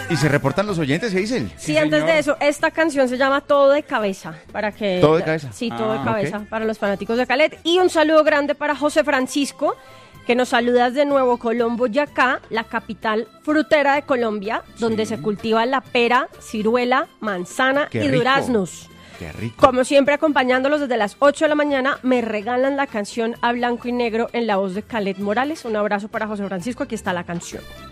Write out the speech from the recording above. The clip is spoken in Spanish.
¿Y se reportan los oyentes, Hazel? Sí, antes de eso, esta canción se llama Todo de Cabeza, para que... ¿Todo de cabeza? Sí, Todo de Cabeza, ok. para los fanáticos de Calet. Y un saludo grande para José Francisco, que nos saluda desde Nuevo Colón, Boyacá, la capital frutera de Colombia, donde se cultiva la pera, ciruela, manzana Qué y rico. duraznos. Qué rico. Como siempre, acompañándolos desde las 8 de la mañana, me regalan la canción A Blanco y Negro en la voz de Calet Morales. Un abrazo para José Francisco, aquí está la canción.